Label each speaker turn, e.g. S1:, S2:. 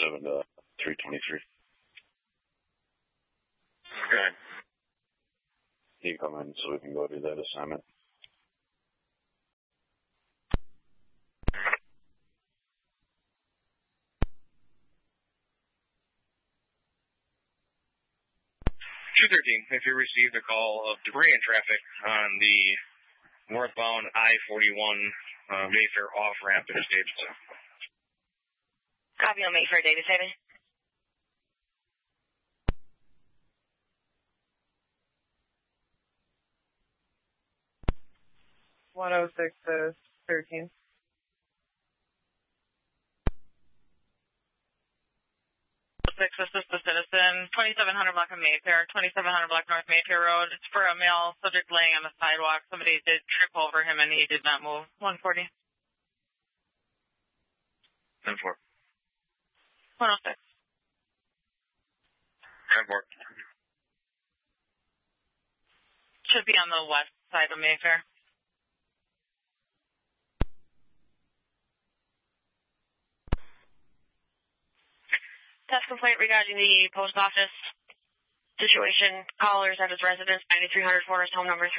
S1: 7 to 323.
S2: Okay.
S1: You come in so we can go do that assignment.
S2: If you received a call of debris in traffic on the northbound I-41 Mayfair off-ramp in Davidson.
S3: Copy on Mayfair, Davidson.
S4: to 13.
S5: This is the citizen, 2700 block of Mayfair, 2700 block North Mayfair Road. It's for a male subject laying on the sidewalk. Somebody did trip over him and he did not move. 140.
S2: 10-4.
S5: 106.
S2: 10-4.
S5: Should be on the west side of Mayfair.
S3: Test complaint regarding the post office situation. Callers at his residence, 9300 Forest, home number 3.